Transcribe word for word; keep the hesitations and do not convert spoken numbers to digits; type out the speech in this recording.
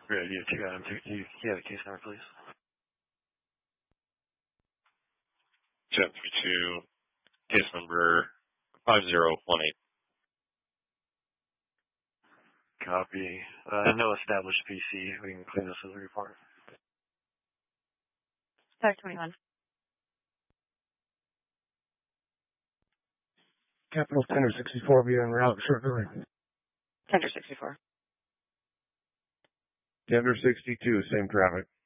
Great, you two got him. Do you have a case number, please? ten three two, case number five zero one eight. Copy. Uh, no established P C. We can clean this as a report. five twenty-one. Capital Tender sixty-four, be en route shortly. Tender sixty-four. Tender sixty-two, same traffic.